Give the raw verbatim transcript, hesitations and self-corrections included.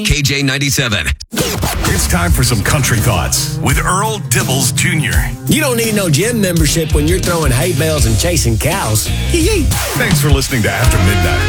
K J ninety-seven. It's time for some country thoughts with Earl Dibbles Junior You don't need no gym membership when you're throwing hay bales and chasing cows. Thanks for listening to After Midnight.